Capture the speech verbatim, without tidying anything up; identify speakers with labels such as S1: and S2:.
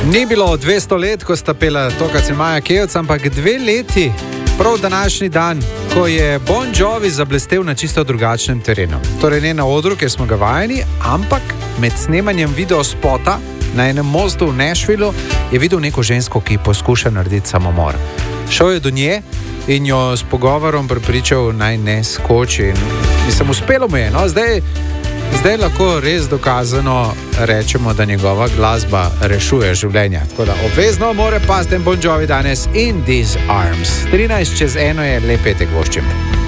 S1: Ni bilo dvesto let, ko sta pela to, kar se Maja Kevc, ampak dve leti, prav današnji dan, ko je Bon Jovi zablestel na čisto drugačnem terenu. Torej ne na odru, kjer smo ga vajeni, ampak med snemanjem videospota na enem mostu v Nashvillu je videl neko žensko, ki poskuša narediti samomor. Šel je do nje in jo s pogovorom prepričal, naj ne skoči. In mislim, uspelo mu je, no, zdaj... Zdaj lahko res dokazano rečemo, da njegova glasba rešuje življenja. Tako da obvezno mora pasti Bon Jovi danes In These Arms. trinajst čez eno je, lep petek voščim.